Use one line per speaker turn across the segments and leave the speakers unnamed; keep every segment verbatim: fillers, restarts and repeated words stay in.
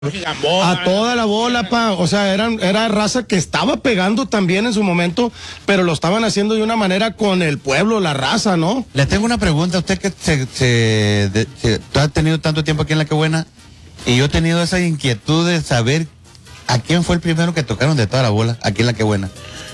A toda la bola, pa. O sea, eran, era raza que estaba pegando también en su momento, pero lo estaban haciendo de una manera con el pueblo, la raza, ¿no?
Le tengo una pregunta. Usted que se, se, de, se ha tenido tanto tiempo aquí en La Que Buena, y yo he tenido esa inquietud de saber a quién fue el primero que tocaron de toda la bola aquí en La Que Buena.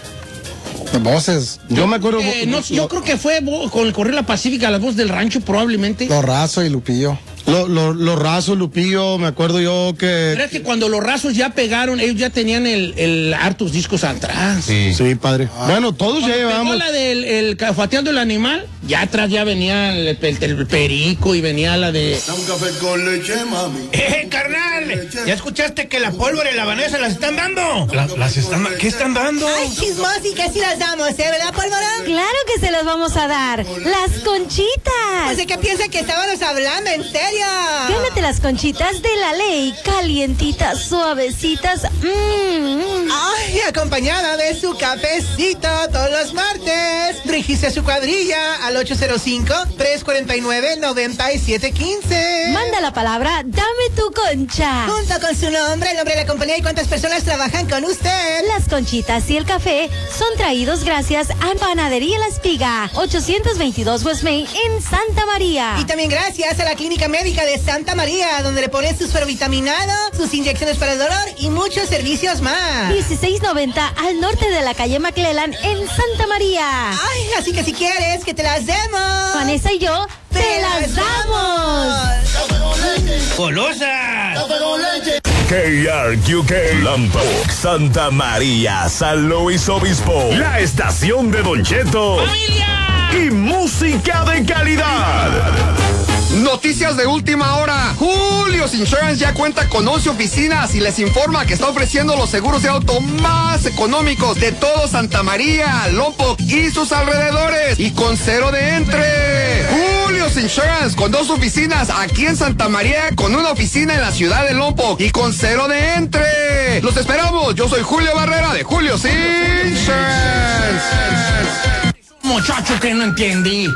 Voces. Yo me acuerdo.
Eh, no, yo creo que fue con el Correo La Pacífica, la voz del rancho, probablemente.
Los Razo y Lupillo.
Los lo, lo Razo, Lupillo, me acuerdo yo que...
Pero es que cuando los Razos ya pegaron, ellos ya tenían el, el hartos discos atrás.
Sí, sí, padre. Ah. Bueno, todos
cuando
ya llevamos...
la del el, Fateando el Animal, ya atrás ya venía el, el, el Perico y venía la de...
Un café con leche, mami.
¡Eh, carnal! ¿Ya escuchaste que la pólvora y la Vanessa las están dando? La, las están, ¿Qué están dando?
Ay, chismosi, que sí las damos, ¿eh? ¿Verdad, pólvora?
Claro que se las vamos a dar. Las conchitas.
Pues de que piensan que estábamos hablando, en serio.
Gánate las conchitas de la ley, calientitas, suavecitas. Mmm.
Ay, acompañada de su cafecito todos los martes. Registre su cuadrilla al ocho cero cinco, tres cuatro nueve, nueve siete uno cinco.
Manda la palabra, dame tu concha.
Junto con su nombre, el nombre de la compañía y cuántas personas trabajan con usted.
Las conchitas y el café son traídos gracias a Panadería La Espiga, ochocientos veintidós West Main en Santa María.
Y también gracias a la Clínica Médica de Santa María, donde le ponen sus ferrovitaminados, sus inyecciones para el dolor y muchos servicios más.
dieciséis noventa al norte de la calle McClellan en Santa María.
Ay, así que si quieres que te las demos,
Vanessa y yo te, te las damos.
¡Golosas!
K R Q K, Lampa, Santa María, San Luis Obispo, la estación de Don Cheto.
¡Familia!
Y música de calidad.
Noticias de última hora. Julio's Insurance ya cuenta con once oficinas y les informa que está ofreciendo los seguros de auto más económicos de todo Santa María, Lompoc y sus alrededores, y con cero de entre. Julio's Insurance con dos oficinas aquí en Santa María, con una oficina en la ciudad de Lompoc y con cero de entre. Los esperamos. Yo soy Julio Barrera de Julio's Insurance.
Muchacho que no entendí.